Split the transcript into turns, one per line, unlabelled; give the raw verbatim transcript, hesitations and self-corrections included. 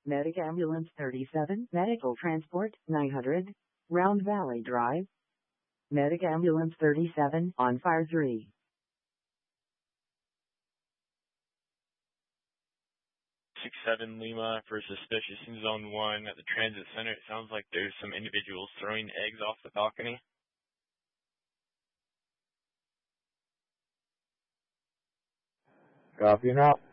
Medic Ambulance thirty-seven, Medical Transport nine hundred, Round Valley Drive. Medic Ambulance thirty-seven, on fire three.
six seven Lima for suspicious in Zone one at the Transit Center. It sounds like there's some individuals throwing eggs off the balcony.
Copy and out.